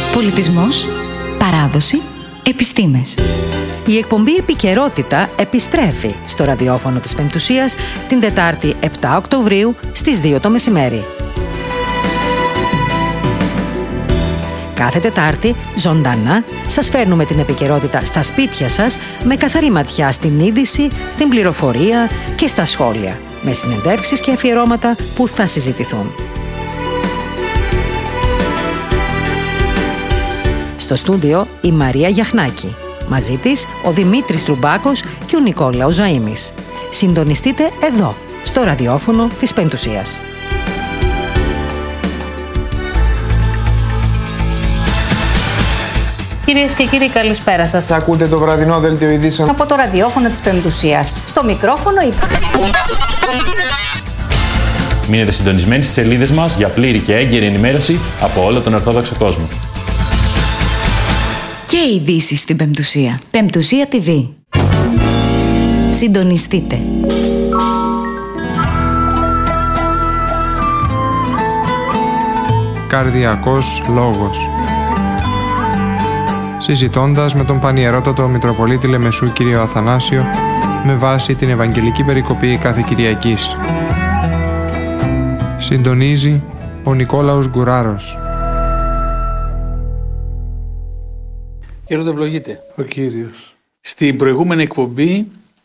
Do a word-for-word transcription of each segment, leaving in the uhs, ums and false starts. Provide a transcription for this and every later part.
Πολιτισμός, παράδοση, επιστήμες. Η εκπομπή Επικαιρότητα επιστρέφει στο ραδιόφωνο της Πεμπτουσίας την Τετάρτη επτά Οκτωβρίου στις δύο το μεσημέρι. Κάθε Τετάρτη, ζωντανά, σας φέρνουμε την επικαιρότητα στα σπίτια σας με καθαρή ματιά στην είδηση, στην πληροφορία και στα σχόλια, με συνεντεύξεις και αφιερώματα που θα συζητηθούν. Στο στούντιο η Μαρία Γιαχνάκη. Μαζί της ο Δημήτρης Τρουμπάκος και ο Νικόλαος Ζαΐμης. Συντονιστείτε εδώ, στο ραδιόφωνο της Πεμπτουσίας. Κυρίες και κύριοι, καλησπέρα σας. Ακούτε το βραδινό δελτίο ειδήσεων από το ραδιόφωνο της Πεμπτουσίας. Στο μικρόφωνο η... Μείνετε συντονισμένοι στις σελίδες μας για πλήρη και έγκαιρη ενημέρωση από όλο τον Ορθόδοξο κόσμο. Και ειδήσεις στην Πεμπτουσία. Πεμπτουσία τι βι. Συντονιστείτε. Καρδιακός λόγος. Συζητώντας με τον Πανιερότατο Μητροπολίτη Λεμεσού κύριο Αθανάσιο με βάση την Ευαγγελική Περικοπή κάθε Κυριακής. Συντονίζει ο Νικόλαος Γκουράρος. Γέροντα, ευλογείτε. Ο Κύριος. Στην προηγούμενη εκπομπή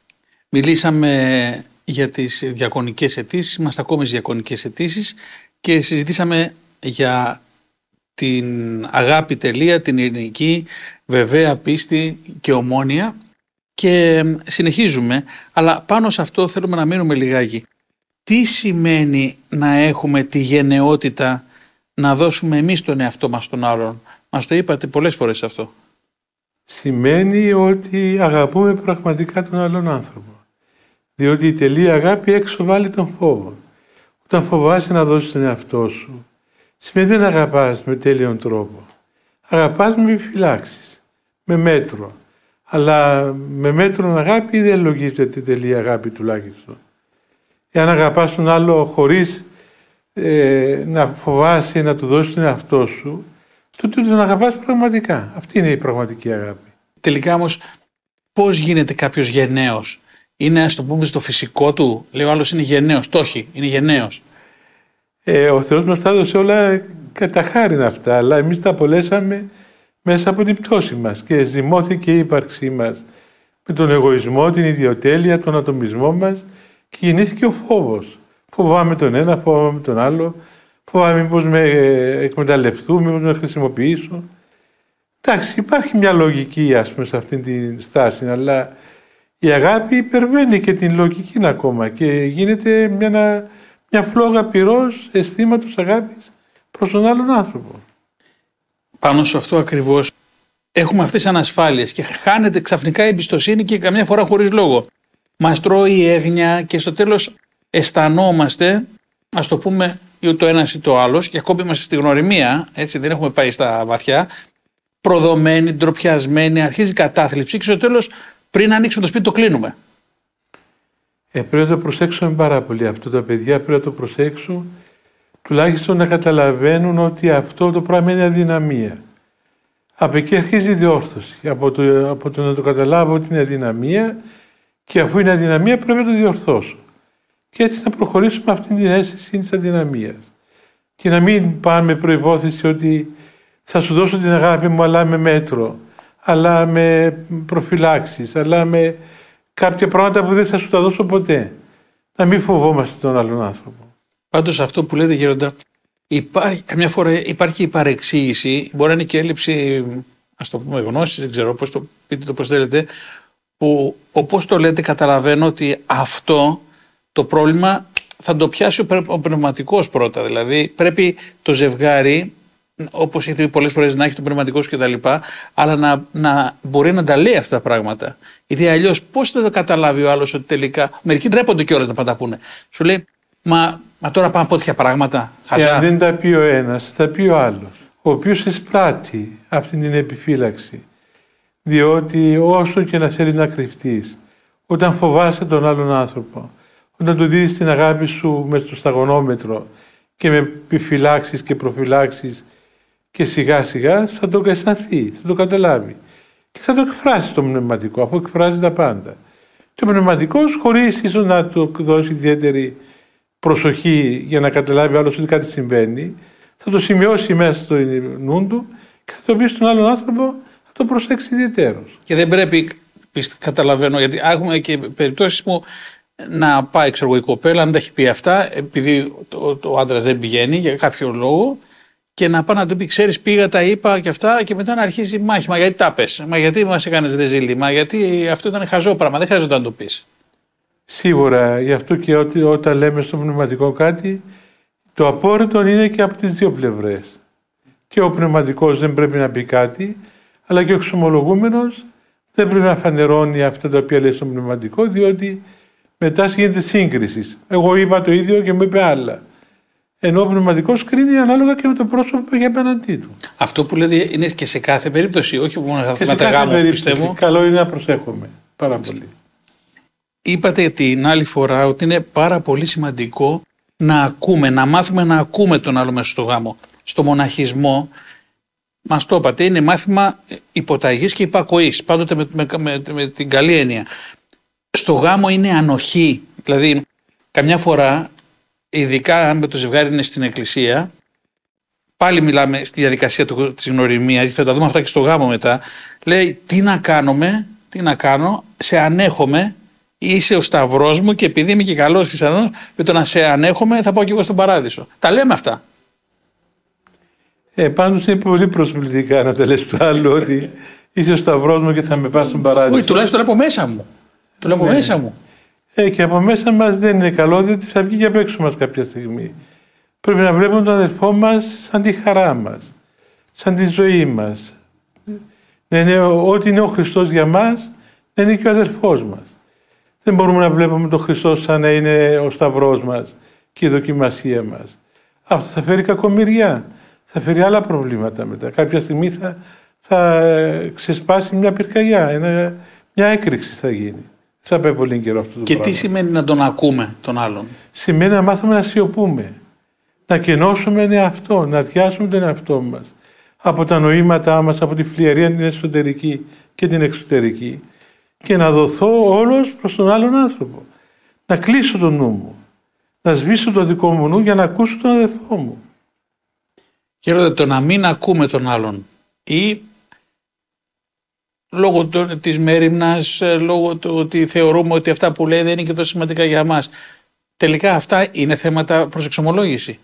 μιλήσαμε για τις διακονικές αιτήσεις, είμαστε ακόμη στις διακονικές αιτήσεις και συζητήσαμε για την αγάπη τελεία, την ειρηνική, βεβαία πίστη και ομόνοια και συνεχίζουμε, αλλά πάνω σε αυτό θέλουμε να μείνουμε λιγάκι. Τι σημαίνει να έχουμε τη γενναιότητα να δώσουμε εμείς τον εαυτό μας τον άλλον? Μας το είπατε πολλές φορές αυτό. Σημαίνει ότι αγαπούμε πραγματικά τον άλλον άνθρωπο. Διότι η τελεία αγάπη έξω βάλει τον φόβο. Όταν φοβάσαι να δώσεις τον εαυτό σου, σημαίνει δεν αγαπάς με τέλειον τρόπο. Αγαπάς με επιφυλάξεις, με μέτρο. Αλλά με μέτρον αγάπη δεν λογίζεται τελεία αγάπη τουλάχιστον. Εάν αγαπάς τον άλλο χωρίς ε, να φοβάσαι να του δώσεις τον εαυτό σου, τότε τον αγαπάς πραγματικά. Αυτή είναι η πραγματική αγάπη. Τελικά όμως, πώς γίνεται κάποιος γενναίος? Είναι, ας το πούμε, στο φυσικό του? Λέει ο άλλος είναι γενναίος. Το όχι, είναι γενναίος. Ε, ο Θεός μας τα έδωσε όλα κατά χάριν αυτά, αλλά εμείς τα απολέσαμε μέσα από την πτώση μας και ζυμώθηκε η ύπαρξή μας με τον εγωισμό, την ιδιοτέλεια, τον ατομισμό μας και γεννήθηκε ο φόβος. Φοβάμαι τον ένα, φοβάμαι τον άλλο, φοβάμαι μήπως με εκμεταλλευτούν, μήπως με χρησιμοποιήσω. Εντάξει, υπάρχει μια λογική, ας πούμε, σε αυτήν την στάση, αλλά η αγάπη υπερβαίνει και την λογική ακόμα και γίνεται μια, μια φλόγα πυρός αισθήματος αγάπης προς τον άλλον άνθρωπο. Πάνω σε αυτό ακριβώς έχουμε αυτές τις ανασφάλειες και χάνεται ξαφνικά η εμπιστοσύνη και καμιά φορά χωρίς λόγο. Μας τρώει η έγνοια και στο τέλος αισθανόμαστε, ας το πούμε, ή το ένας ή το άλλος, και ακόμη είμαστε στη γνωριμία, έτσι, δεν έχουμε πάει στα βαθιά, προδομένοι, ντροπιασμένοι, αρχίζει η κατάθλιψη και στο τέλος, πριν ανοίξουμε το σπίτι, το κλείνουμε. Ε, πρέπει να το προσέξουμε πάρα πολύ αυτό. Τα παιδιά πρέπει να το προσέξουν, τουλάχιστον να καταλαβαίνουν ότι αυτό το πράγμα είναι αδυναμία. Από εκεί αρχίζει η διόρθωση. Από το, από το να το καταλάβω ότι είναι αδυναμία, και αφού είναι αδυναμία πρέπει να το διορθώσω. Και έτσι να προχωρήσουμε αυτήν την αίσθηση της αδυναμίας. Και να μην πάμε με προϋπόθεση ότι θα σου δώσω την αγάπη μου, αλλά με μέτρο, αλλά με προφυλάξεις, αλλά με κάποια πράγματα που δεν θα σου τα δώσω ποτέ. Να μην φοβόμαστε τον άλλον άνθρωπο. Πάντως αυτό που λέτε, Γέροντα, υπάρχει, καμιά φορά υπάρχει η παρεξήγηση, μπορεί να είναι και έλλειψη, ας το πούμε, γνώσης, δεν ξέρω πώς το πείτε, το πώς θέλετε, που όπως το λέτε καταλαβαίνω ότι αυτό το πρόβλημα θα το πιάσει ο πνευματικός πρώτα. Δηλαδή πρέπει το ζευγάρι, όπως έχετε πει πολλές φορές, να έχει το πνευματικό σου κτλ., αλλά να, να μπορεί να τα λέει αυτά τα πράγματα. Γιατί αλλιώς πώς θα το καταλάβει ο άλλος ότι τελικά. Μερικοί ντρέπονται κιόλας να τα πούνε. Σου λέει, μα, μα τώρα πάμε από τέτοια πράγματα. Χαζά. Εάν δεν τα πει ο ένας, θα τα πει ο άλλος. Ο οποίος εισπράττει αυτή την επιφύλαξη. Διότι όσο και να θέλει να κρυφτείς, όταν φοβάσαι τον άλλον άνθρωπο, όταν του δίνεις την αγάπη σου με στο σταγονόμετρο και με επιφυλάξεις και προφυλάξεις Και σιγά σιγά θα το αισθανθεί, θα το καταλάβει. Και θα το εκφράσει το πνευματικό, αφού εκφράζει τα πάντα. Και ο πνευματικός, χωρίς ίσως να του δώσει ιδιαίτερη προσοχή για να καταλάβει άλλος ότι κάτι συμβαίνει, θα το σημειώσει μέσα στο νου του και θα το πει στον άλλον άνθρωπο, θα το προσέξει ιδιαιτέρως. Και δεν πρέπει, καταλαβαίνω, γιατί έχουμε και περιπτώσεις που να πάει ξέρω, η κοπέλα, αν τα έχει πει αυτά, επειδή το, το άντρας δεν πηγαίνει για κάποιο λόγο, και να πάει να του πει: ξέρεις, πήγα, τα είπα και αυτά, και μετά να αρχίσει η μάχη. Μα γιατί τα πες, μα γιατί μας έκανες ρεζίλι, μα γιατί αυτό ήταν χαζό πράγμα, δεν χρειάζεται να το πεις. Σίγουρα, γι' αυτό και ό, όταν λέμε στο πνευματικό κάτι, το απόρριτο είναι και από τις δύο πλευρές. Και ο πνευματικός δεν πρέπει να πει κάτι, αλλά και ο εξομολογούμενος δεν πρέπει να φανερώνει αυτά τα οποία λέει στο πνευματικό, διότι μετά γίνεται σύγκριση. Εγώ είπα το ίδιο και μου είπε άλλα. Ενώ ο πνευματικός κρίνει ανάλογα και με το πρόσωπο που έχει απέναντί του. Αυτό που λέτε είναι και σε κάθε περίπτωση, όχι μόνο στα θέματα γάμου, πιστεύω. Καλό είναι να προσέχουμε πάρα πολύ. Είπατε την άλλη φορά ότι είναι πάρα πολύ σημαντικό να ακούμε, να μάθουμε να ακούμε τον άλλο μέσα στο γάμο. Στο μοναχισμό, μας το είπατε, είναι μάθημα υποταγής και υπακοής, πάντοτε με, με, με, με την καλή έννοια. Στο γάμο είναι ανοχή, δηλαδή καμιά φορά, ειδικά αν με το ζευγάρι είναι στην εκκλησία, πάλι μιλάμε στη διαδικασία της γνωριμίας, θα τα δούμε αυτά και στο γάμο μετά, λέει τι να κάνουμε, τι να κάνω, σε ανέχομαι, είσαι ο σταυρός μου και επειδή είμαι και καλός χριστιανός, με το να σε ανέχομαι θα πάω και εγώ στον παράδεισο. Τα λέμε αυτά. Ε, πάντως είναι πολύ προσβλητικά να τα λες το άλλο ότι είσαι ο σταυρός μου και θα με πας στον παράδεισο. Όχι, τουλάχιστον το λέω από μέσα μου. Το λέω από ναι. μέσα μου. Ε, και από μέσα μας δεν είναι καλό, διότι θα βγει και απ' έξω μας κάποια στιγμή. Πρέπει να βλέπουμε τον αδελφό μας σαν τη χαρά μας, σαν τη ζωή μας. Να είναι ό,τι είναι ο Χριστός για μας, να είναι και ο αδελφός μας. Δεν μπορούμε να βλέπουμε τον Χριστό σαν να είναι ο σταυρός μας και η δοκιμασία μας. Αυτό θα φέρει κακομοιριά, θα φέρει άλλα προβλήματα μετά. Κάποια στιγμή θα, θα ξεσπάσει μια πυρκαγιά, ένα, μια έκρηξη θα γίνει. Θα πάει πολύ καιρό αυτό το και πράγμα. τι σημαίνει να τον ακούμε τον άλλον? Σημαίνει να μάθουμε να σιωπούμε, να κενώσουμε τον εαυτό, να αδειάσουμε τον εαυτό μας από τα νοήματά μας, από τη φλιαρία την εσωτερική και την εξωτερική και να δοθώ όλος προς τον άλλον άνθρωπο. Να κλείσω το νου μου, να σβήσω το δικό μου νου για να ακούσω τον αδελφό μου. Χαίρομαι το να μην ακούμε τον άλλον ή λόγω το, της μέριμνας, λόγω του ότι θεωρούμε ότι αυτά που λέει δεν είναι και τόσο σημαντικά για μας. Τελικά αυτά είναι θέματα προς εξομολόγηση.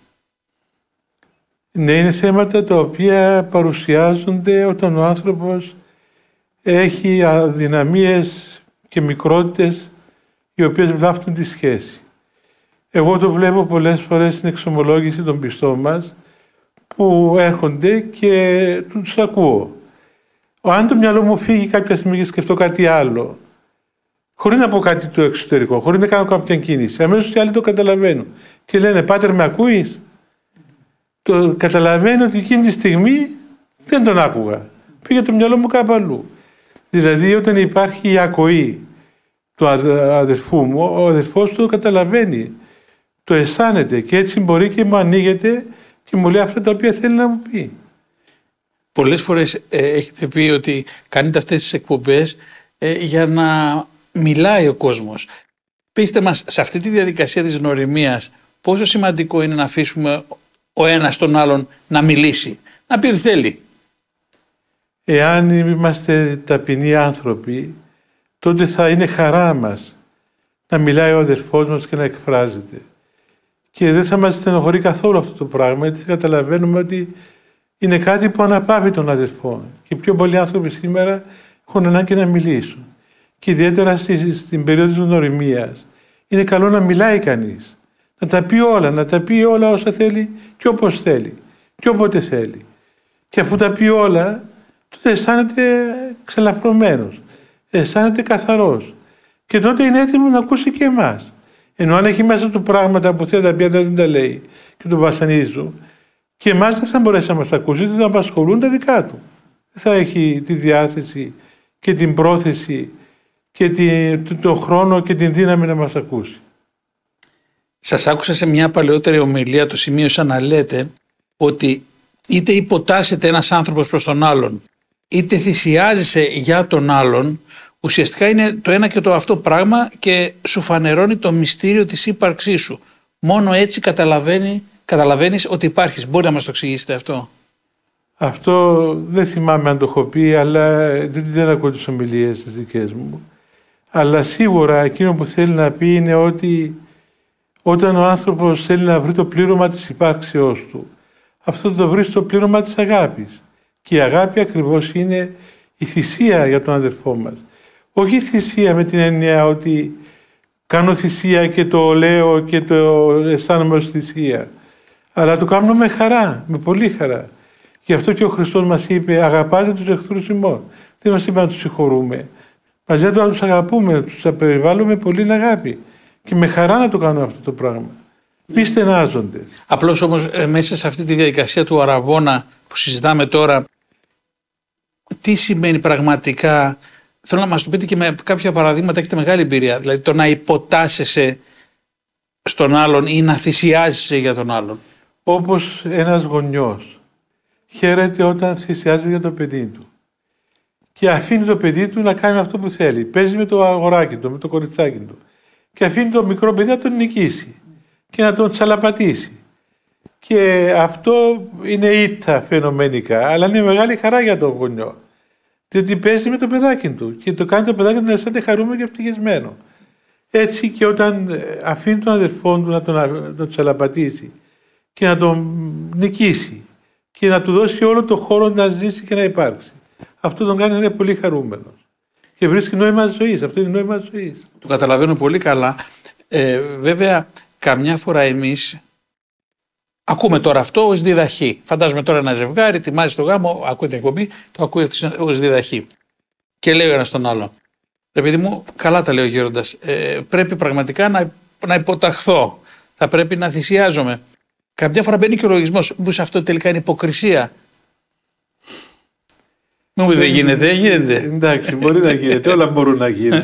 Ναι, είναι θέματα τα οποία παρουσιάζονται όταν ο άνθρωπος έχει αδυναμίες και μικρότητες οι οποίες βλάφτουν τη σχέση. Εγώ το βλέπω πολλές φορές στην εξομολόγηση των πιστών μας που έρχονται και τους ακούω. Αν το μυαλό μου φύγει κάποια στιγμή και σκεφτώ κάτι άλλο, χωρίς να πω κάτι το εξωτερικό, χωρίς να κάνω κάποια κίνηση, αμέσως οι άλλοι το καταλαβαίνουν. Και λένε, Πάτερ, με ακούεις? Το καταλαβαίνω ότι εκείνη τη στιγμή δεν τον άκουγα. Πήγε το μυαλό μου κάπου αλλού. Δηλαδή, όταν υπάρχει η ακοή του αδερφού μου, ο αδερφός του το καταλαβαίνει. Το αισθάνεται και έτσι μπορεί και μου ανοίγεται και μου λέει αυτά τα οποία θέλει να μου πει. Πολλές φορές ε, έχετε πει ότι κάνετε αυτές τις εκπομπές ε, για να μιλάει ο κόσμος. Πείστε μας, σε αυτή τη διαδικασία της γνωριμίας, πόσο σημαντικό είναι να αφήσουμε ο ένας τον άλλον να μιλήσει, να πει ότι θέλει. Εάν είμαστε ταπεινοί άνθρωποι, τότε θα είναι χαρά μας να μιλάει ο αδερφός μας και να εκφράζεται. Και δεν θα μας στενοχωρεί καθόλου αυτό το πράγμα, γιατί θα καταλαβαίνουμε ότι είναι κάτι που αναπαύει τον αδερφό. Και πιο πολλοί άνθρωποι σήμερα έχουν ανάγκη να μιλήσουν. Και ιδιαίτερα στη, στην περίοδο της γνωριμίας είναι καλό να μιλάει κανείς. Να τα πει όλα, να τα πει όλα όσα θέλει και όπως θέλει και όποτε θέλει. Και αφού τα πει όλα, τότε αισθάνεται ξελαφρωμένος, αισθάνεται καθαρός. Και τότε είναι έτοιμο να ακούσει και εμάς. Ενώ αν έχει μέσα του πράγματα που θέλει τα οποία δεν τα λέει και τον βασανίζουν, και εμάς δεν θα μπορέσει να μας ακούσει, δεν θα απασχολούν τα δικά του. Δεν θα έχει τη διάθεση και την πρόθεση και τον χρόνο και την δύναμη να μας ακούσει. Σας άκουσα σε μια παλαιότερη ομιλία, το σημείωσα να λέτε ότι είτε υποτάσσεται ένας άνθρωπος προς τον άλλον, είτε θυσιάζεσαι για τον άλλον, ουσιαστικά είναι το ένα και το αυτό πράγμα και σου φανερώνει το μυστήριο της ύπαρξής σου. Μόνο έτσι καταλαβαίνει, καταλαβαίνεις ότι υπάρχεις. Μπορεί να μας το εξηγήσετε αυτό? Αυτό δεν θυμάμαι αν το έχω πει, αλλά δεν, δεν ακούω τις ομιλίες τις δικές μου. Αλλά σίγουρα εκείνο που θέλει να πει είναι ότι όταν ο άνθρωπος θέλει να βρει το πλήρωμα της υπάρξεώς του, αυτό το βρει στο πλήρωμα της αγάπης. Και η αγάπη ακριβώς είναι η θυσία για τον αδερφό μας. Όχι θυσία με την έννοια ότι κάνω θυσία και το λέω και το αισθάνομαι ως θυσία, αλλά το κάνω με χαρά, με πολύ χαρά. Γι' αυτό και ο Χριστός μας είπε αγαπάτε τους εχθρούς ημών. Δεν μας είπε να τους συγχωρούμε. Μας λέει να τους αγαπούμε, να τους περιβάλλουμε πολύ αγάπη. Και με χαρά να το κάνουμε αυτό το πράγμα. Μη στενάζονται. Απλώς όμως ε, μέσα σε αυτή τη διαδικασία του αραβώνα που συζητάμε τώρα, τι σημαίνει πραγματικά? Θέλω να μας το πείτε και με κάποια παραδείγματα, έχετε μεγάλη εμπειρία. Δηλαδή το να υποτάσσεσαι στον άλλον ή να θυσιάζεσαι για τον άλλον. Όπως ένας γονιός χαίρεται όταν θυσιάζεται για το παιδί του και αφήνει το παιδί του να κάνει αυτό που θέλει. Παίζει με το αγοράκι του, με το κοριτσάκι του και αφήνει το μικρό παιδί να τον νικήσει και να τον τσαλαπατήσει. Και αυτό είναι ήττα φαινομενικά, αλλά είναι μεγάλη χαρά για τον γονιό. Διότι παίζει με το παιδάκι του και το κάνει το παιδάκι του να αισθάνεται χαρούμενο και ευτυχισμένο. Έτσι και όταν αφήνει τον αδερφό του να τον, να τον τσαλαπατήσει και να τον νικήσει και να του δώσει όλο το χώρο να ζήσει και να υπάρξει, αυτό τον κάνει να είναι πολύ χαρούμενος και βρίσκει νόημα ζωής. Αυτό είναι νόημα ζωής. Το καταλαβαίνω πολύ καλά. Ε, βέβαια, καμιά φορά εμείς ακούμε τώρα αυτό ως διδαχή. Φαντάζομαι τώρα ένα ζευγάρι ετοιμάζει το γάμο, ακούει την εκπομπή, το ακούει ως διδαχή. Και λέει ο ένας τον άλλο, επειδή μου, καλά τα λέει ο γέροντας, ε, πρέπει πραγματικά να, να υποταχθώ. Θα πρέπει να θυσιάζομαι. Καμιά φορά μπαίνει και ο λογισμός. Μήπως αυτό τελικά είναι υποκρισία? Μου δεν γίνεται, δεν γίνεται. Εντάξει, μπορεί να γίνεται, όλα μπορούν να γίνουν.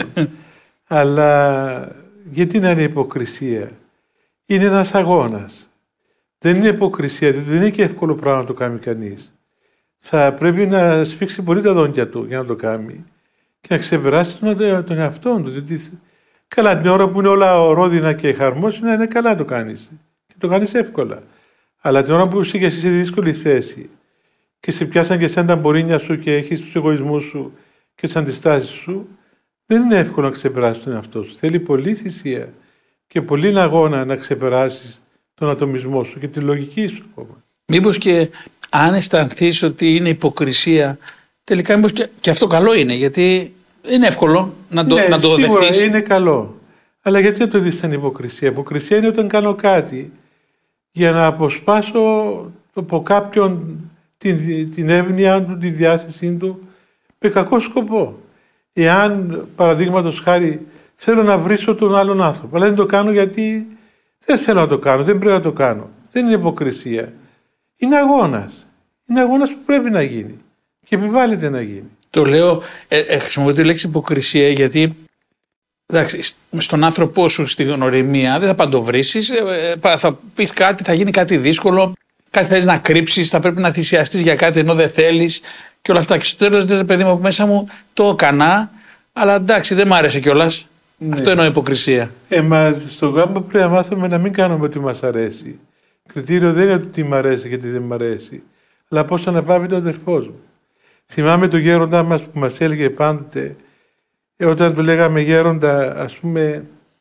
Αλλά γιατί να είναι υποκρισία? Είναι ένας αγώνας. Δεν είναι υποκρισία, δεν είναι και εύκολο πράγμα να το κάνει κανείς. Θα πρέπει να σφίξει πολύ τα δόντια του για να το κάνει και να ξεπεράσει τον, τον εαυτό του. Δηλαδή, καλά, την ώρα που είναι όλα ρόδινα και χαρμόσυνα, είναι καλά να το κάνεις. Και το κάνεις εύκολα. Αλλά την ώρα που είσαι και εσύ σε δύσκολη θέση και σε πιάσαν και σαν τα μπορίνια σου και έχεις τους εγωισμούς σου και τις αντιστάσεις σου, δεν είναι εύκολο να ξεπεράσεις τον εαυτό σου. Θέλει πολλή θυσία και πολύ αγώνα να ξεπεράσεις τον ατομισμό σου και τη λογική σου ακόμα. Μήπως και αν αισθανθείς ότι είναι υποκρισία, τελικά μήπως και, και αυτό καλό είναι, γιατί είναι εύκολο να το, ναι, να το σίγουρα δεχτείς. Είναι καλό. Αλλά γιατί να το δεις σαν υποκρισία? Υποκρισία είναι όταν κάνω κάτι για να αποσπάσω από κάποιον την, την εύνοια του, τη διάθεσή του με κακό σκοπό. Εάν, παραδείγματος χάρη, θέλω να βρίσω τον άλλον άνθρωπο, αλλά δεν το κάνω γιατί δεν θέλω να το κάνω, δεν πρέπει να το κάνω. Δεν είναι υποκρισία. Είναι αγώνας. Είναι αγώνας που πρέπει να γίνει και επιβάλλεται να γίνει. Το λέω, ε, ε, χρησιμοποιώ τη λέξη υποκρισία γιατί εντάξει, στον άνθρωπό σου στη γνωριμία δεν θα παντοβρήσεις, ε, ε, θα πεις κάτι, θα γίνει κάτι δύσκολο, κάτι θέλεις να κρύψεις, θα πρέπει να θυσιαστείς για κάτι ενώ δεν θέλεις και όλα αυτά. Και στο τέλος, ρε παιδί μου, από μέσα μου το έκανα, αλλά εντάξει, δεν μ' άρεσε κιόλας. Ναι. Αυτό εννοώ υποκρισία. Ε, μα στο γάμο πρέπει να μάθουμε να μην κάνουμε ό,τι μας αρέσει. Κριτήριο δεν είναι ότι τι μ' αρέσει και τι δεν μ' αρέσει, αλλά πώς αναπαύει τον αδερφός μου. Θυμάμαι τον γέροντά μας που μας έλεγε πάντοτε, ε, όταν του λέγαμε γέροντα, ας πούμε,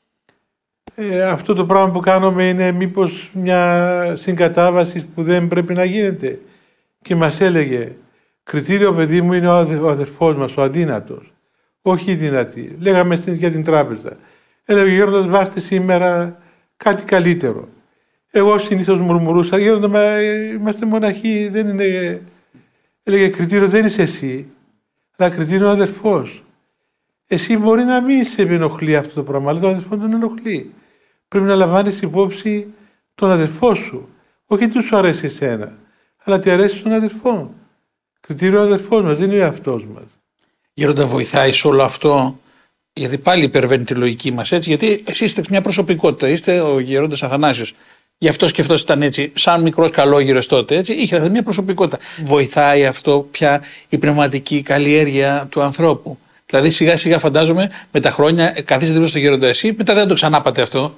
ε, αυτό το πράγμα που κάνουμε είναι μήπως μια συγκατάβαση που δεν πρέπει να γίνεται. Και μας έλεγε, κριτήριο παιδί μου είναι ο αδερφός μας, ο αδύνατος, όχι η δυνατή. Λέγαμε στην, για την τράπεζα. Έλεγε γέροντας, βάστε σήμερα κάτι καλύτερο. Εγώ συνήθως μουρμουρούσα, γέροντα, μα είμαστε μοναχοί, δεν είναι... Έλεγε, κριτήριο δεν είσαι εσύ, αλλά κριτήριο είναι ο αδερφός. Εσύ μπορεί να μην σε ενοχλεί αυτό το πράγμα, αλλά τον αδερφό τον ενοχλεί. Πρέπει να λαμβάνεις υπόψη τον αδερφό σου. Όχι τι σου αρέσει εσένα, αλλά τι αρέσει στον αδερφό. Κριτήριο ο αδερφός μας, δεν είναι ο εαυτός μας. Γέροντα, βοηθάει σε όλο αυτό, γιατί πάλι υπερβαίνει τη λογική μας, έτσι, γιατί εσείς είστε μια προσωπικότητα, είστε ο γέροντας Αθανάσιος. γι' αυτό και αυτός ήταν έτσι, σαν μικρός καλόγυρος τότε, έτσι, είχε μια προσωπικότητα. Βοηθάει αυτό πια η πνευματική καλλιέργεια του ανθρώπου. Δηλαδή σιγά σιγά φαντάζομαι με τα χρόνια καθίστε δίπλα στο γέροντα εσύ, μετά δεν το ξανάπατε αυτό.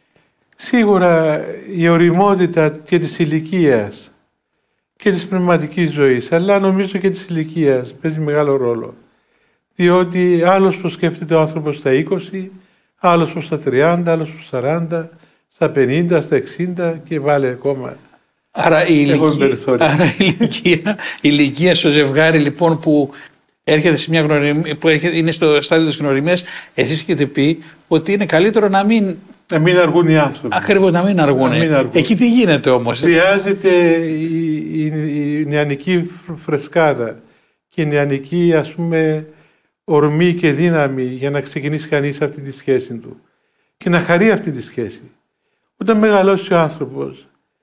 Σίγουρα η ωριμότητα και της ηλικίας και της πνευματικής ζωής, αλλά νομίζω και της ηλικίας παίζει μεγάλο ρόλο. Διότι άλλος που σκέφτεται ο άνθρωπος στα είκοσι, άλλος που στα τριάντα, άλλος που στα σαράντα, στα πενήντα, στα εξήντα και βάλε ακόμα. Άρα η ηλικία, άρα η ηλικία, η ηλικία στο ζευγάρι λοιπόν που έρχεται σε μια γνωριμία, που έρχεται, είναι στο στάδιο της γνωριμίας, εσείς έχετε πει ότι είναι καλύτερο να μην... Να μην αργούν οι άνθρωποι. Ακριβώς, να μην αργούν. Να μην αργούν. Εκεί τι γίνεται όμως? Χρειάζεται η, η, η νεανική φρεσκάδα και η νεανική, ας πούμε, ορμή και δύναμη για να ξεκινήσει κανείς αυτή τη σχέση του και να χαρεί αυτή τη σχέση. Όταν μεγαλώσει ο άνθρωπος,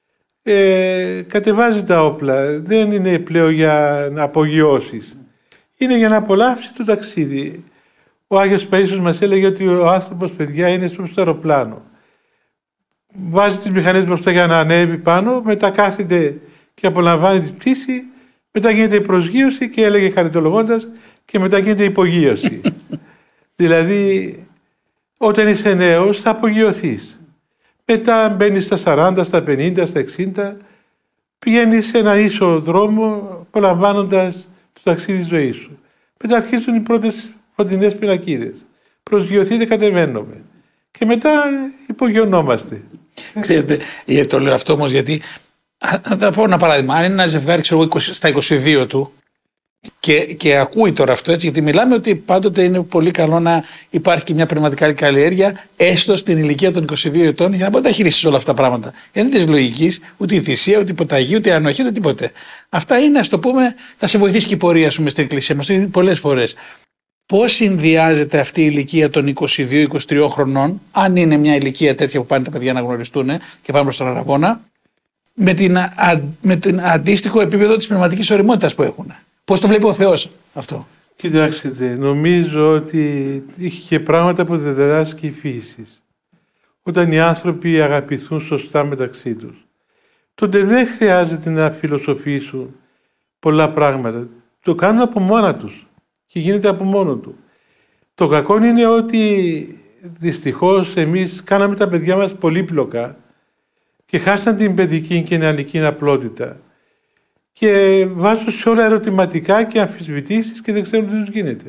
ε, κατεβάζει τα όπλα, δεν είναι πλέον για να απογειώσεις. Είναι για να απολαύσει το ταξίδι. Ο Άγιος Παΐσιος μας έλεγε ότι ο άνθρωπος, παιδιά, είναι στο αεροπλάνο. Βάζει τις μηχανές μπροστά για να ανέβει πάνω, μετά κάθεται και απολαμβάνει την πτήση, μετά γίνεται η προσγείωση και έλεγε χαριτολογώντας και μετά γίνεται η υπογείωση. Δηλαδή, όταν είσαι νέος θα απογειωθείς. Μετά μπαίνεις στα σαράντα, στα πενήντα, στα εξήντα, πηγαίνεις σε έναν ίσο δρόμο απολαμβάνοντας το ταξίδι της ζωής σου. Μετά αρχίζουν οι πρώτες φωτεινές πινακίδες. Προσγειωθείτε, κατεβαίνουμε. Και μετά υπογειωνόμαστε. Ξέρετε, το λέω αυτό όμως γιατί, θα τα πω ένα παράδειγμα, αν είναι ένα ζευγάρι ξέρω, στα είκοσι δύο του και, και ακούει τώρα αυτό έτσι, γιατί μιλάμε ότι πάντοτε είναι πολύ καλό να υπάρχει και μια πνευματική καλλιέργεια έστω στην ηλικία των είκοσι δύο ετών για να μπορεί να τα χειριστεί όλα αυτά τα πράγματα. Δεν είναι τη λογική, ούτε η θυσία, ούτε η υποταγή, ούτε η ανοχή, ούτε τίποτε. Αυτά είναι, α το πούμε, θα σε βοηθήσει και η πορεία σου μες στην εκκλησία μας πολλές φορές. Πώς συνδυάζεται αυτή η ηλικία των είκοσι δύο είκοσι τρία χρονών, αν είναι μια ηλικία τέτοια που πάνε τα παιδιά να γνωριστούν και πάνε προς τον αραβόνα, με την, α, με την αντίστοιχο επίπεδο της πνευματικής ωριμότητας που έχουν? Πώς το βλέπει ο Θεός αυτό? Κοιτάξτε, νομίζω ότι είχε και πράγματα που δεν διδάσκει η φύση. Όταν οι άνθρωποι αγαπηθούν σωστά μεταξύ τους, τότε δεν χρειάζεται να φιλοσοφήσουν πολλά πράγματα. Το κάνουν από μόνα τους. Και γίνεται από μόνο του. Το κακό είναι ότι δυστυχώς εμείς κάναμε τα παιδιά μας πολύπλοκα και χάσαν την παιδική και νεανική απλότητα και βάζουν σε όλα ερωτηματικά και αμφισβητήσεις και δεν ξέρουν τι τους γίνεται.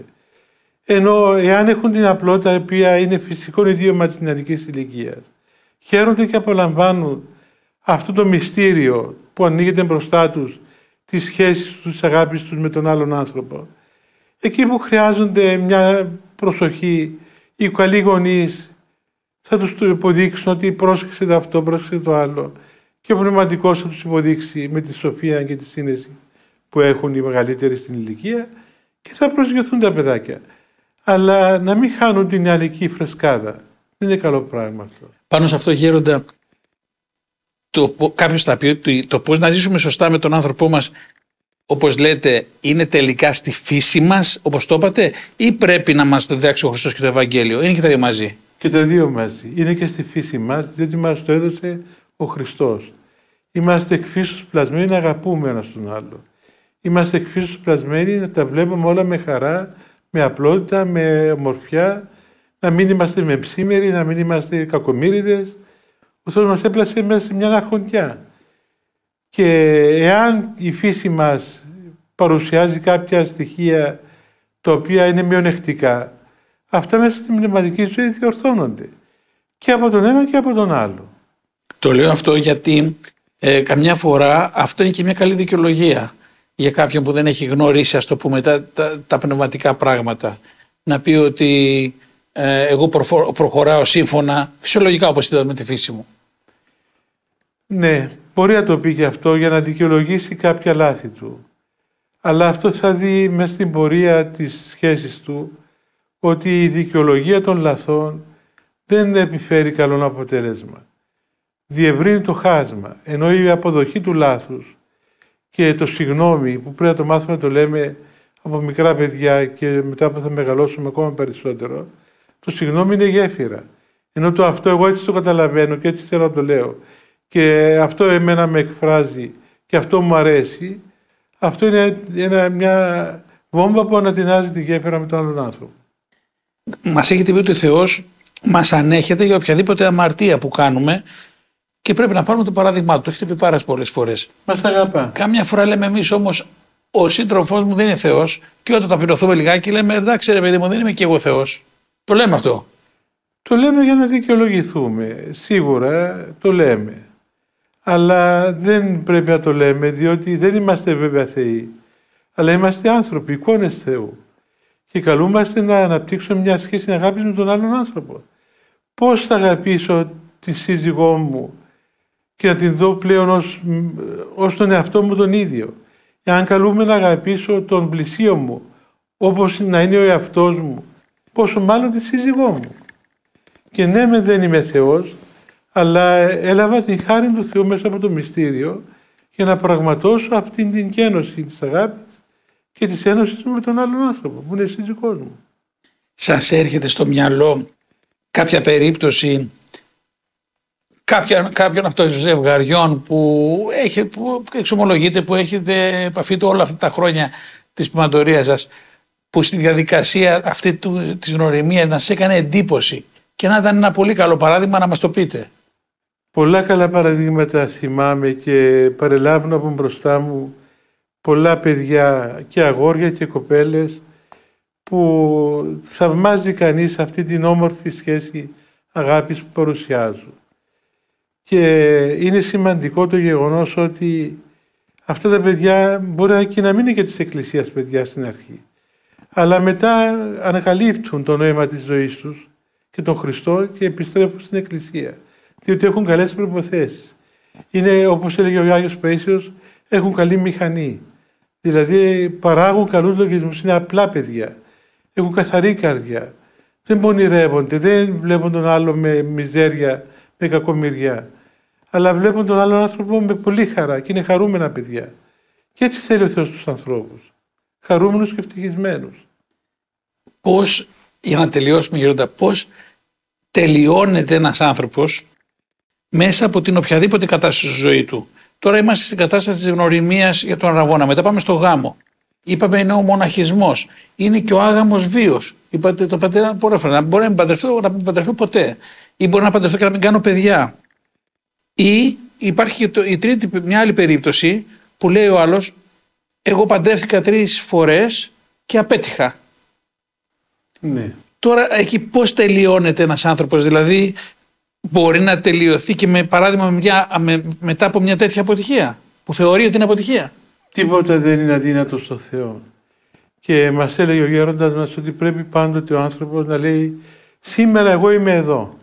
Ενώ εάν έχουν την απλότητα η οποία είναι φυσικό ιδίωμα της νεανικής ηλικίας, χαίρονται και απολαμβάνουν αυτό το μυστήριο που ανοίγεται μπροστά τους, τις σχέσεις τους, τις αγάπης τους με τον άλλον άνθρωπο. Εκεί που χρειάζονται μια προσοχή, οι καλοί γονείς θα τους το υποδείξουν ότι πρόσεξε το αυτό, πρόσεξε το άλλο. Και ο πνευματικός θα τους υποδείξει με τη σοφία και τη σύνεση που έχουν οι μεγαλύτεροι στην ηλικία και θα προσγειωθούν τα παιδάκια. Αλλά να μην χάνουν την νεανική φρεσκάδα. Δεν είναι καλό πράγμα αυτό. Πάνω σε αυτό, γέροντα, το, κάποιος θα πει ότι το πώς να ζήσουμε σωστά με τον άνθρωπό μας, όπως λέτε, είναι τελικά στη φύση μας, όπως το είπατε, ή πρέπει να μας το διδάξει ο Χριστός και το Ευαγγέλιο? Είναι και τα δύο μαζί? Και τα δύο μαζί. Είναι και στη φύση μας, διότι μας το έδωσε ο Χριστός. Είμαστε εκφύσους πλασμένοι να αγαπούμε ένας τον άλλο. Είμαστε εκφύσους πλασμένοι να τα βλέπουμε όλα με χαρά, με απλότητα, με ομορφιά, να μην είμαστε μεμψίμεροι, να μην είμαστε κακομοίριδες. Ο Θεός μας έπλασε μέσα σε μια αρχοντιά. Και εάν η φύση μας παρουσιάζει κάποια στοιχεία τα οποία είναι μειονεκτικά, αυτά μέσα στην πνευματική ζωή διορθώνονται. Και από τον ένα και από τον άλλο. Το λέω αυτό γιατί ε, καμιά φορά αυτό είναι και μια καλή δικαιολογία για κάποιον που δεν έχει γνωρίσει, ας το πούμε, τα, τα, τα πνευματικά πράγματα. Να πει ότι ε, εγώ προφο, προχωράω σύμφωνα, φυσιολογικά όπως είδα με τη φύση μου. Ναι, μπορεί να το πει και αυτό για να δικαιολογήσει κάποια λάθη του. Αλλά αυτό θα δει μέσα στην πορεία της σχέσης του ότι η δικαιολογία των λαθών δεν επιφέρει καλό αποτέλεσμα. Διευρύνει το χάσμα, ενώ η αποδοχή του λάθους και το συγγνώμη που πρέπει να το μάθουμε να το λέμε από μικρά παιδιά και μετά που θα μεγαλώσουμε ακόμα περισσότερο, το συγγνώμη είναι γέφυρα. Ενώ το αυτό εγώ έτσι το καταλαβαίνω και έτσι θέλω να το λέω. και αυτό εμένα με εκφράζει και αυτό μου αρέσει, αυτό είναι ένα, μια βόμβα που ανατινάζει τη γέφυρα με τον άλλον άνθρωπο. Μας έχετε πει ότι ο Θεός μας ανέχεται για οποιαδήποτε αμαρτία που κάνουμε και πρέπει να πάρουμε το παράδειγμά του. Το έχετε πει πάρα πολλές φορές. Μας αγαπά. Κάμια φορά λέμε εμείς όμως, ο σύντροφός μου δεν είναι Θεός, και όταν ταπεινωθούμε λιγάκι λέμε, εντάξει ρε παιδί μου, δεν είμαι και εγώ Θεός. Το λέμε αυτό. Το λέμε για να δικαιολογηθούμε. Σίγουρα το λέμε. Αλλά δεν πρέπει να το λέμε, διότι δεν είμαστε βέβαια Θεοί. Αλλά είμαστε άνθρωποι, εικόνες Θεού. Και καλούμαστε να αναπτύξουμε μια σχέση αγάπης με τον άλλον άνθρωπο. Πώς θα αγαπήσω τη σύζυγό μου και να την δω πλέον ως, ως τον εαυτό μου τον ίδιο. Εάν καλούμε να αγαπήσω τον πλησίο μου, όπως να είναι ο εαυτός μου, πόσο μάλλον τη σύζυγό μου. Και ναι, με δεν είμαι Θεός, αλλά έλαβα την χάρη του Θεού μέσα από το μυστήριο για να πραγματώσω αυτήν την κένωση της αγάπης και της ένωσης μου με τον άλλον άνθρωπο, που είναι σύζυγός μου. Σας έρχεται στο μυαλό κάποια περίπτωση κάποιον, κάποιον αυτών των ζευγαριών που, έχει, που εξομολογείτε, που έχετε επαφή του όλα αυτά τα χρόνια της ποιματορίας σας, που στη διαδικασία αυτή του, της γνωριμίας να σε έκανε εντύπωση και να ήταν ένα πολύ καλό παράδειγμα, να μας το πείτε? Πολλά καλά παραδείγματα θυμάμαι και παρελάβουν από μπροστά μου πολλά παιδιά και αγόρια και κοπέλες που θαυμάζει κανείς αυτή την όμορφη σχέση αγάπης που παρουσιάζουν. Και είναι σημαντικό το γεγονός ότι αυτά τα παιδιά μπορεί και να μην είναι και της Εκκλησίας παιδιά στην αρχή, αλλά μετά ανακαλύπτουν το νόημα της ζωής τους και τον Χριστό και επιστρέφουν στην Εκκλησία, διότι έχουν καλές προϋποθέσεις. Είναι, όπως έλεγε ο Άγιος Παΐσιος, έχουν καλή μηχανή. Δηλαδή παράγουν καλούς λογισμούς, είναι απλά παιδιά. Έχουν καθαρή καρδιά. Δεν πονηρεύονται, δεν βλέπουν τον άλλο με μιζέρια, με κακομοιριά. Αλλά βλέπουν τον άλλον άνθρωπο με πολύ χαρά και είναι χαρούμενα παιδιά. Και έτσι θέλει ο Θεός τους ανθρώπους. Χαρούμενους και ευτυχισμένους. Πώς, για να τελειώσουμε Γέροντα, πώς τελειώνεται ένας άνθρωπος μέσα από την οποιαδήποτε κατάσταση στη ζωή του? Τώρα είμαστε στην κατάσταση της γνωριμίας για τον αραβόνα. Μετά πάμε στο γάμο. Είπαμε είναι ο μοναχισμός. Είναι και ο άγαμος βίος. Είπατε το πατέρα πολλά φορά. Μπορεί να μην παντρευτώ, να μην παντρευτώ ποτέ. Ή μπορεί να παντρευτώ και να μην κάνω παιδιά. Ή υπάρχει και το, η τρίτη, μια άλλη περίπτωση που λέει ο άλλος, εγώ παντρεύτηκα τρεις φορές και απέτυχα. Ναι. Τώρα εκεί πώς τελειώνεται ένας άνθρωπος? Δηλαδή μπορεί να τελειωθεί και με παράδειγμα με μια, με, μετά από μια τέτοια αποτυχία που θεωρεί ότι είναι αποτυχία? Τίποτα δεν είναι αδύνατο στο Θεό. Και μας έλεγε ο γέροντας μας ότι πρέπει πάντοτε ο άνθρωπος να λέει σήμερα εγώ είμαι εδώ.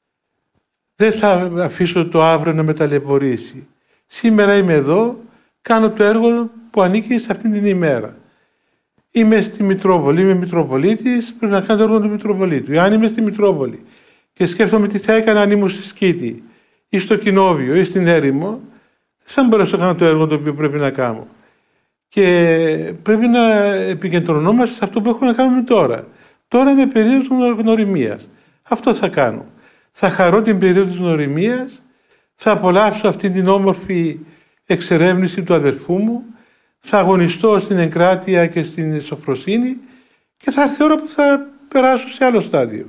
Δεν θα αφήσω το αύριο να με ταλαιπωρήσει. Σήμερα είμαι εδώ, κάνω το έργο που ανήκει σε αυτήν την ημέρα. Είμαι στη Μητρόπολη, είμαι Μητροπολίτης, πρέπει να κάνω το έργο του Μητροπολίτου. Αν είμαι στη Μητρόπολη και σκέφτομαι τι θα έκανα αν ήμουν στη Σκήτη ή στο Κοινόβιο ή στην Έρημο, δεν θα μπορέσω να κάνω το έργο το οποίο πρέπει να κάνω. Και πρέπει να επικεντρωνόμαστε σε αυτό που έχουμε να κάνουμε τώρα. Τώρα είναι περίοδος γνωριμίας. Αυτό θα κάνω. Θα χαρώ την περίοδο της γνωριμίας, θα απολαύσω αυτή την όμορφη εξερεύνηση του αδερφού μου, θα αγωνιστώ στην εγκράτεια και στην σοφροσύνη και θα έρθει η ώρα που θα περάσω σε άλλο στάδιο.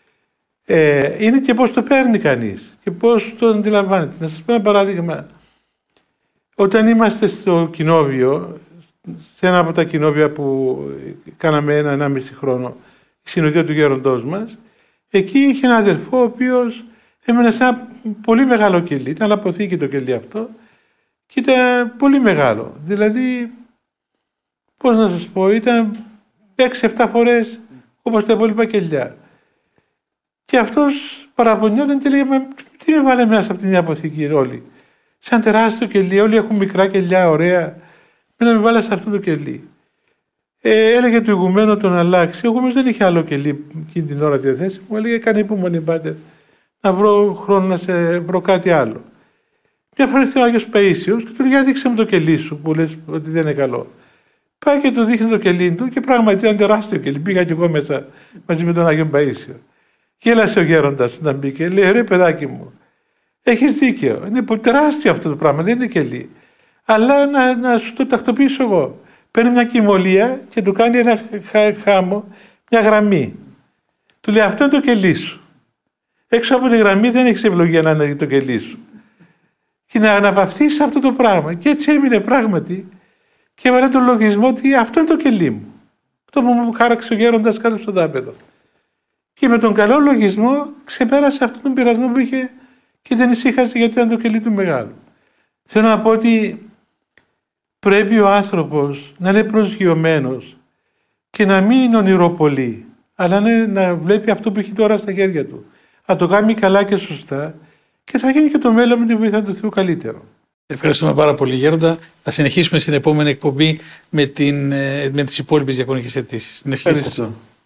Ε, είναι και πώς το παίρνει κανείς και πώς το αντιλαμβάνεται. Να σας πω ένα παράδειγμα. Όταν είμαστε στο κοινόβιο, σε ένα από τα κοινόβια που κάναμε ένα, ένα μισή χρόνο, η συνοδεία του γέροντός μας, εκεί είχε ένα αδελφό ο οποίος έμενε σε ένα πολύ μεγάλο κελί. Ήταν αποθήκη το κελί αυτό και ήταν πολύ μεγάλο. Δηλαδή, πώς να σας πω, ήταν έξι εφτά φορές όπως τα υπόλοιπα κελιά. Και αυτός παραπονιόταν και λέγε, τι με βάλε μέσα από αυτήν την αποθήκη όλοι. Σαν τεράστιο κελί, όλοι έχουν μικρά κελιά, ωραία. Μην να με βάλε σε αυτό το κελί. Ε, έλεγε του ηγουμένου τον αλλάξει. Ο ηγουμένος δεν είχε άλλο κελί εκείνη την ώρα διαθέσιμο. Μου έλεγε, κάνε υπομονή, πάτε, να βρω χρόνο να σε βρω κάτι άλλο. Μια φορά ήρθε ο Άγιος Παΐσιος και του λέει, δείξε μου το κελί σου που λες ότι δεν είναι καλό. Πάει και του δείχνει το κελί του και πράγματι ήταν τεράστιο κελί. Πήγα κι εγώ μέσα μαζί με τον Άγιο Παΐσιο. Γέλασε ο γέροντας να μπήκε, λέει, ρε παιδάκι μου, Έχεις δίκιο. Είναι τεράστιο αυτό το πράγμα, δεν είναι κελί. Αλλά να, να σου το τακτοποιήσω εγώ. Παίρνει μια κοιμωλία και του κάνει ένα χα, χάμο, μια γραμμή. Του λέει αυτό είναι το κελί σου. Έξω από τη γραμμή δεν έχεις ευλογία να είναι το κελί σου. Και να αναπαυτείς αυτό το πράγμα. Και έτσι έμεινε πράγματι και έβαλε τον λογισμό ότι αυτό είναι το κελί μου. Αυτό που μου χάραξε ο γέροντας κάτω στο δάπεδο. Και με τον καλό λογισμό ξεπέρασε αυτόν τον πειρασμό που είχε και δεν ησύχασε γιατί ήταν το κελί του μεγάλου. Θέλω να πω ότι πρέπει ο άνθρωπος να είναι προσγειωμένος και να μην είναι ονειροπολή, αλλά να βλέπει αυτό που έχει τώρα στα χέρια του. Να το κάνει καλά και σωστά και θα γίνει και το μέλλον με τη βοήθεια του Θεού καλύτερο. Ευχαριστούμε πάρα πολύ, Γέροντα. Θα συνεχίσουμε στην επόμενη εκπομπή με, την, με τις υπόλοιπες διακονικές αιτήσεις. Ευχαριστώ.